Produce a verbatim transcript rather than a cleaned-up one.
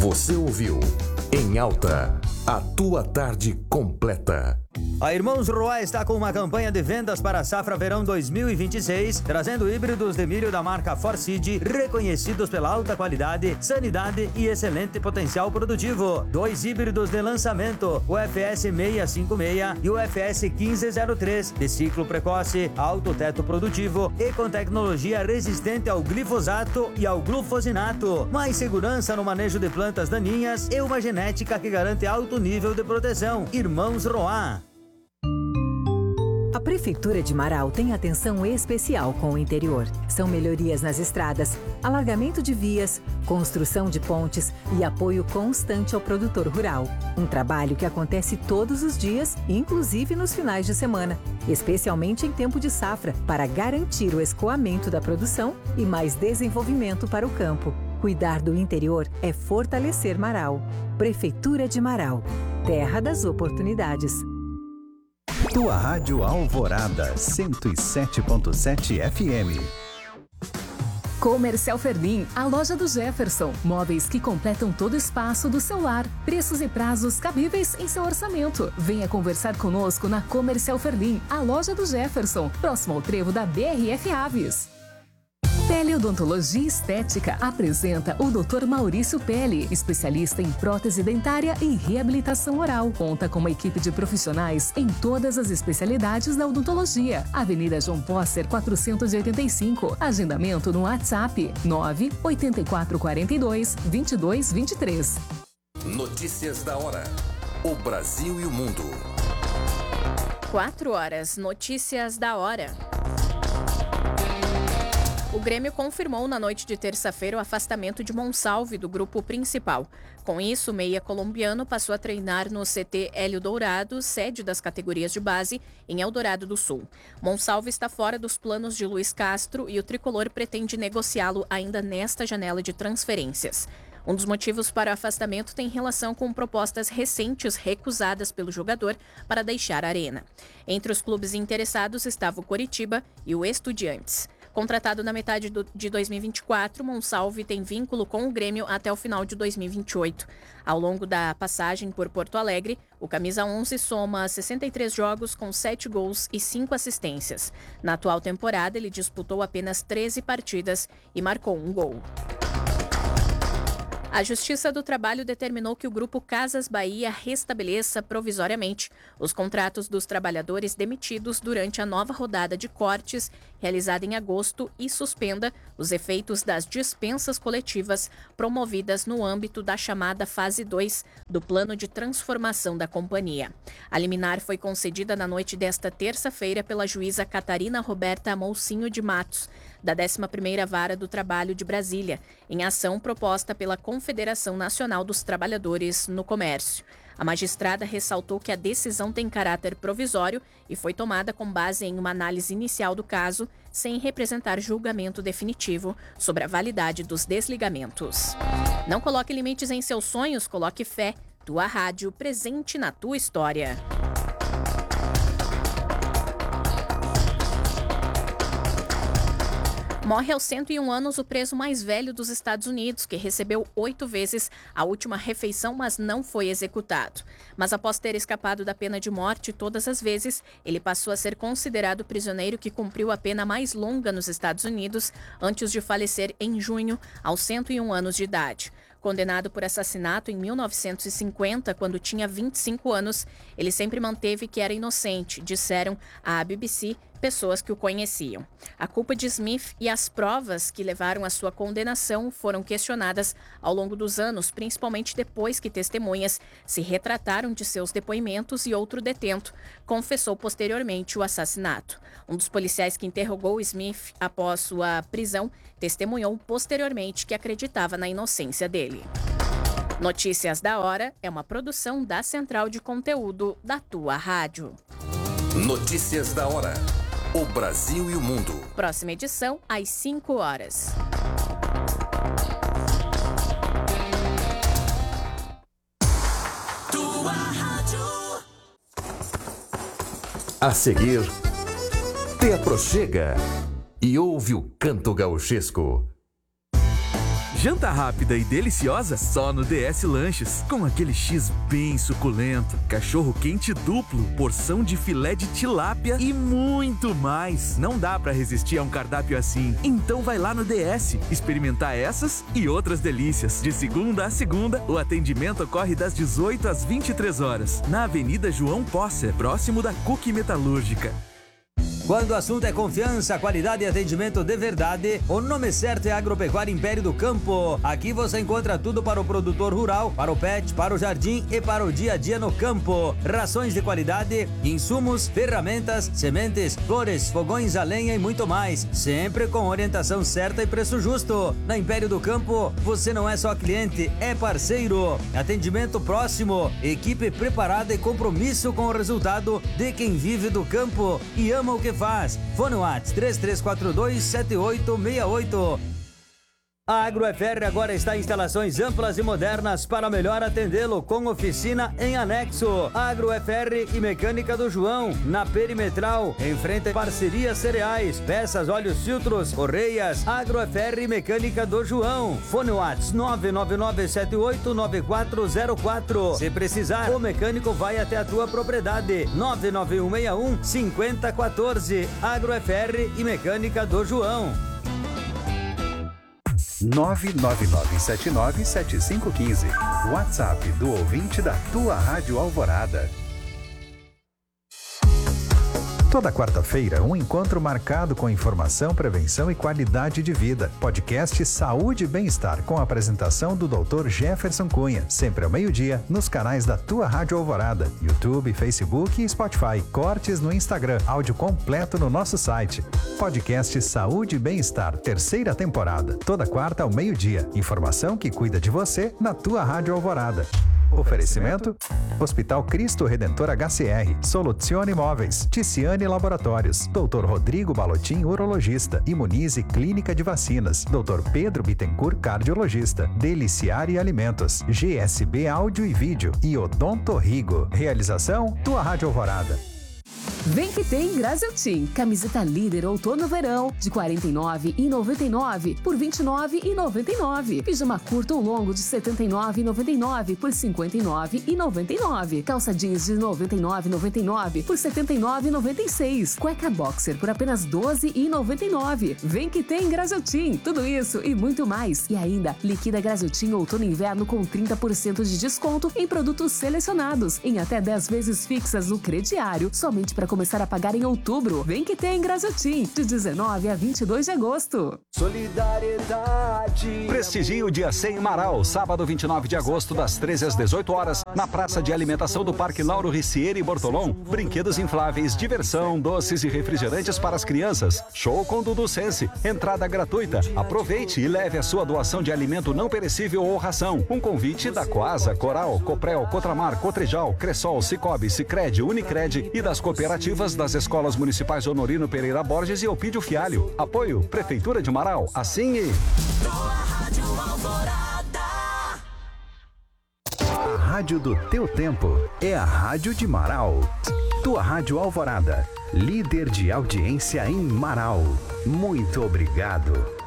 Você ouviu Em Alta, a tua tarde completa. A Irmãos Roá está com uma campanha de vendas para a safra verão dois mil e vinte e seis, trazendo híbridos de milho da marca Forseed, reconhecidos pela alta qualidade, sanidade e excelente potencial produtivo. Dois híbridos de lançamento, o F S seiscentos e cinquenta e seis e o F S quinze zero três, de ciclo precoce, alto teto produtivo e com tecnologia resistente ao glifosato e ao glufosinato. Mais segurança no manejo de plantas daninhas e uma genética que garante alto nível de proteção. Irmãos Roá. A Prefeitura de Marau tem atenção especial com o interior. São melhorias nas estradas, alargamento de vias, construção de pontes e apoio constante ao produtor rural. Um trabalho que acontece todos os dias, inclusive nos finais de semana, especialmente em tempo de safra, para garantir o escoamento da produção e mais desenvolvimento para o campo. Cuidar do interior é fortalecer Marau. Prefeitura de Marau. Terra das oportunidades. Tua Rádio Alvorada, cento e sete ponto sete F M. Comercial Ferlim, a loja do Jefferson. Móveis que completam todo o espaço do seu lar. Preços e prazos cabíveis em seu orçamento. Venha conversar conosco na Comercial Ferlim, a loja do Jefferson, próximo ao trevo da B R F Aves. Pele Odontologia Estética apresenta o doutor Maurício Pele, especialista em prótese dentária e reabilitação oral. Conta com uma equipe de profissionais em todas as especialidades da odontologia. Avenida João Posser, quatrocentos e oitenta e cinco. Agendamento no WhatsApp nove oito quatro quatro dois, dois dois dois três. Notícias da hora. O Brasil e o mundo. Quatro horas. Notícias da hora. O Grêmio confirmou na noite de terça-feira o afastamento de Monsalve do grupo principal. Com isso, o meia colombiano passou a treinar no C T Hélio Dourado, sede das categorias de base, em Eldorado do Sul. Monsalve está fora dos planos de Luiz Castro e o tricolor pretende negociá-lo ainda nesta janela de transferências. Um dos motivos para o afastamento tem relação com propostas recentes recusadas pelo jogador para deixar a arena. Entre os clubes interessados estava o Coritiba e o Estudiantes. Contratado na metade do, de dois mil e vinte e quatro, Monsalve tem vínculo com o Grêmio até o final de dois mil e vinte e oito. Ao longo da passagem por Porto Alegre, o camisa onze soma sessenta e três jogos com sete gols e cinco assistências. Na atual temporada, ele disputou apenas treze partidas e marcou um gol. A Justiça do Trabalho determinou que o Grupo Casas Bahia restabeleça provisoriamente os contratos dos trabalhadores demitidos durante a nova rodada de cortes realizada em agosto e suspenda os efeitos das dispensas coletivas promovidas no âmbito da chamada fase dois do plano de transformação da companhia. A liminar foi concedida na noite desta terça-feira pela juíza Catarina Roberta Moucinho de Matos, da décima primeira Vara do Trabalho de Brasília, em ação proposta pela Confederação Nacional dos Trabalhadores no Comércio. A magistrada ressaltou que a decisão tem caráter provisório e foi tomada com base em uma análise inicial do caso, sem representar julgamento definitivo sobre a validade dos desligamentos. Não coloque limites em seus sonhos, coloque fé. Tua rádio, presente na tua história. Morre aos cento e um anos o preso mais velho dos Estados Unidos, que recebeu oito vezes a última refeição, mas não foi executado. Mas após ter escapado da pena de morte todas as vezes, ele passou a ser considerado prisioneiro que cumpriu a pena mais longa nos Estados Unidos antes de falecer em junho, aos cento e um anos de idade. Condenado por assassinato em mil novecentos e cinquenta, quando tinha vinte e cinco anos, ele sempre manteve que era inocente, disseram à B B C pessoas que o conheciam. A culpa de Smith e as provas que levaram à sua condenação foram questionadas ao longo dos anos, principalmente depois que testemunhas se retrataram de seus depoimentos e outro detento confessou posteriormente o assassinato. Um dos policiais que interrogou Smith após sua prisão testemunhou posteriormente que acreditava na inocência dele. Notícias da Hora é uma produção da Central de Conteúdo da Tua Rádio. Notícias da Hora. O Brasil e o mundo. Próxima edição, às cinco horas. Tua Rádio. A seguir, te aproxega e ouve o canto gauchesco. Janta rápida e deliciosa só no D S Lanches. Com aquele X bem suculento, cachorro quente duplo, porção de filé de tilápia e muito mais. Não dá pra resistir a um cardápio assim. Então vai lá no D S experimentar essas e outras delícias. De segunda a segunda, o atendimento ocorre das dezoito às vinte e três horas, na Avenida João Posser, próximo da Cuque Metalúrgica. Quando o assunto é confiança, qualidade e atendimento de verdade, o nome certo é Agropecuária Império do Campo. Aqui você encontra tudo para o produtor rural, para o pet, para o jardim e para o dia a dia no campo. Rações de qualidade, insumos, ferramentas, sementes, flores, fogões a lenha e muito mais. Sempre com orientação certa e preço justo. Na Império do Campo, você não é só cliente, é parceiro. Atendimento próximo, equipe preparada e compromisso com o resultado de quem vive do campo e ama o que faz. Fone WhatsApp três três quatro dois sete oito seis oito. A Agrofer agora está em instalações amplas e modernas para melhor atendê-lo, com oficina em anexo. Agrofer e Mecânica do João, na Perimetral, em frente a Parceria Cereais, peças, óleos, filtros, correias. Agrofer e Mecânica do João. Fone WhatsApp nove nove nove sete oito nove quatro zero quatro. Se precisar, o mecânico vai até a tua propriedade. nove nove um seis um cinco zero um quatro. Agrofer e Mecânica do João. nove nove nove sete nove sete cinco um cinco. WhatsApp do ouvinte da tua Rádio Alvorada. Toda quarta-feira, um encontro marcado com informação, prevenção e qualidade de vida. Podcast Saúde e Bem-Estar, com a apresentação do doutor Jefferson Cunha. Sempre ao meio-dia, nos canais da tua Rádio Alvorada. YouTube, Facebook e Spotify. Cortes no Instagram. Áudio completo no nosso site. Podcast Saúde e Bem-Estar, terceira temporada. Toda quarta ao meio-dia. Informação que cuida de você na tua Rádio Alvorada. Oferecimento: Hospital Cristo Redentor H C R, Soluzione Imóveis, Ticiane Laboratórios, doutor Rodrigo Balotin, urologista, Imunize Clínica de Vacinas, doutor Pedro Bittencourt, cardiologista, Deliciare Alimentos, G S B Áudio e Vídeo e Odonto Rigo. Realização: tua Rádio Alvorada. Vem que tem Graziotin, camiseta líder outono-verão, de quarenta e nove reais e noventa e nove centavos por vinte e nove reais e noventa e nove centavos. Pijama curto ou longo de setenta e nove reais e noventa e nove centavos por cinquenta e nove reais e noventa e nove centavos. Calça jeans de noventa e nove reais e noventa e nove centavos por setenta e nove reais e noventa e seis centavos. Cueca boxer por apenas doze reais e noventa e nove centavos. Vem que tem Graziotin, tudo isso e muito mais. E ainda, liquida Graziotin outono e inverno com trinta por cento de desconto em produtos selecionados, em até dez vezes fixas no crediário, somente para começar a pagar em outubro. Vem que tem Graziotin, de dezenove a vinte e dois de agosto. Solidariedade. Prestigie o Dia cem em Marau, sábado vinte e nove de agosto, das treze às dezoito horas, na praça de alimentação do Parque Lauro Ricieri e Bortolom. Brinquedos infláveis, diversão, doces e refrigerantes para as crianças. Show com Dudu Sense, entrada gratuita. Aproveite e leve a sua doação de alimento não perecível ou ração. Um convite da Coasa, Coral, Coprel, Cotramar, Cotrijal, Cressol, Cicobi, Sicredi, Unicred e das cooperativas das escolas municipais Honorino Pereira Borges e Opídio Fialho. Apoio Prefeitura de Marau. Assim e... A rádio do teu tempo é a Rádio de Marau. Tua Rádio Alvorada, líder de audiência em Marau. Muito obrigado.